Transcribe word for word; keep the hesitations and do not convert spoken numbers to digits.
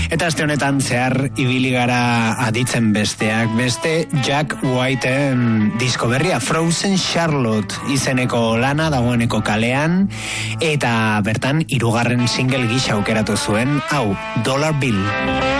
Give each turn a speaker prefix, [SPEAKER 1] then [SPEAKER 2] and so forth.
[SPEAKER 1] Eta aste honetan zehar ibili gara aditzen besteak beste Jack Whiteen disko berria Frozen Charlotte izeneko lana dagoeneko kalean, eta bertan hirugarren single gisa aukeratu zuen hau Dollar Bill.